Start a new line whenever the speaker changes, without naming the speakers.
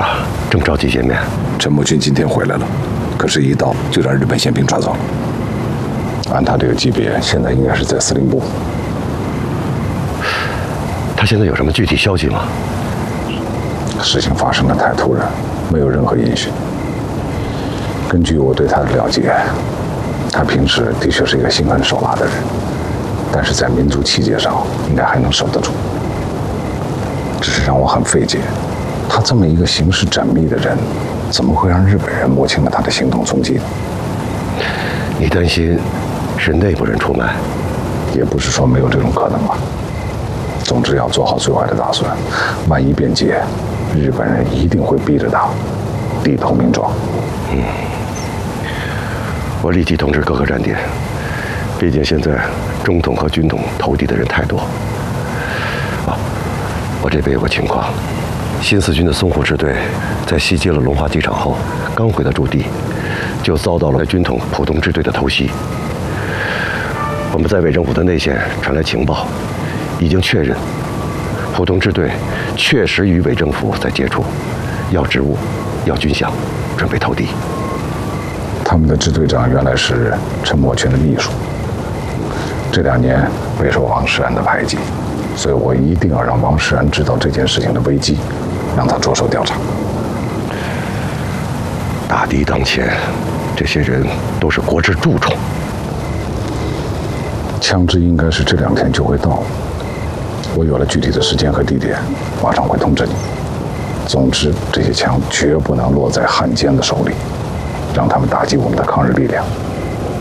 啊？这么着急见面？
陈默君今天回来了，可是一到就让日本宪兵抓走了。按他这个级别，现在应该是在司令部。
他现在有什么具体消息吗？
事情发生的太突然，没有任何音讯。根据我对他的了解，他平时的确是一个心狠手辣的人，但是在民族气节上应该还能守得住。只是让我很费解，他这么一个行事缜密的人，怎么会让日本人摸清了他的行动踪迹呢？
你担心是内部人出卖？
也不是说没有这种可能吧。总之要做好最坏的打算，万一变节，日本人一定会逼着他低头名状。
我立即通知各个站点，毕竟现在中统和军统投递的人太多。我这边有个情况，新四军的淞沪支队在袭击了龙华机场后，刚回到驻地，就遭到了军统浦东支队的偷袭。我们在伪政府的内线传来情报，已经确认浦东支队确实与伪政府在接触，要职务，要军饷，准备投递。
他们的支队长原来是陈默群的秘书，这2年备受王世安的排挤，所以我一定要让王世安知道这件事情的危机，让他着手调查。
大敌当前，这些人都是国之蛀虫。
枪支应该是这2天就会到，我有了具体的时间和地点，马上会通知你。总之，这些枪绝不能落在汉奸的手里，让他们打击我们的抗日力量。